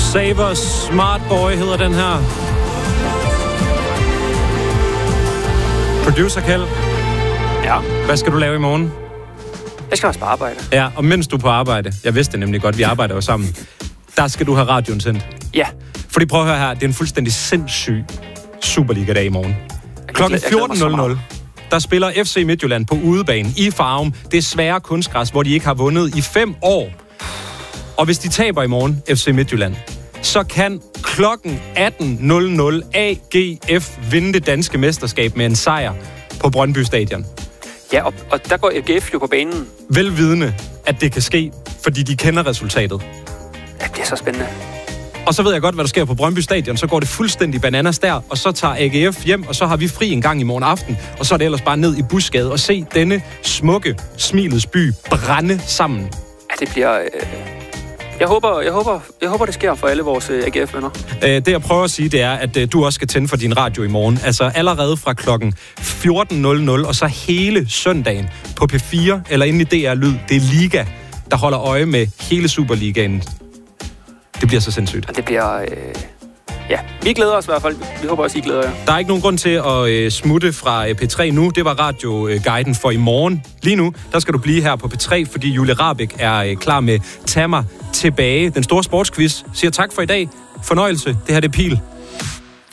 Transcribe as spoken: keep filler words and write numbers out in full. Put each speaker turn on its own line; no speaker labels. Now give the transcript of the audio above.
Saver Smart Boy hedder den her. Producer Kjeld.
Ja.
Hvad skal du lave i morgen?
Jeg skal også på arbejde.
Ja, og mens du er på arbejde, jeg vidste det nemlig godt, vi arbejder jo sammen, der skal du have radioen sendt.
Ja.
Fordi prøv at høre her, det er en fuldstændig sindssyg Superliga-dag i morgen. Klokken fjorten nul nul, der spiller F C Midtjylland på udebane i Farum. Det er svære kunstgræs, hvor de ikke har vundet i fem år. Og hvis de taber i morgen, F C Midtjylland, så kan klokken atten nul nul A G F vinde det danske mesterskab med en sejr på Brøndby Stadion.
Ja, og, og der går A G F jo på banen.
Velvidende, at det kan ske, fordi de kender resultatet.
Det bliver så spændende.
Og så ved jeg godt, hvad der sker på Brøndby Stadion. Så går det fuldstændig bananas der, og så tager A G F hjem, og så har vi fri en gang i morgen aften. Og så er det ellers bare ned i Busgade og se denne smukke, smilets by brænde sammen.
Ja, det bliver... Øh... Jeg håber, jeg, håber, jeg håber, det sker for alle vores øh, A G F-venner.
Øh, det, jeg prøver at sige, det er, at øh, du også skal tænde for din radio i morgen. Altså allerede fra klokken fjorten nul nul, og så hele søndagen på P fire, eller inde i D R Lyd. Det er Liga, der holder øje med hele Superligaen. Det bliver så sindssygt.
Og det bliver... Øh... Ja, vi glæder os i hvert fald. Vi håber også, I glæder jer.
Der er ikke nogen grund til at øh, smutte fra øh, P tre nu. Det var radioguiden for i morgen. Lige nu, der skal du blive her på P tre, fordi Julie Rahbek er øh, klar med Tag mig tilbage. Den store sportsquiz siger tak for i dag. Fornøjelse. Det her det er Pil.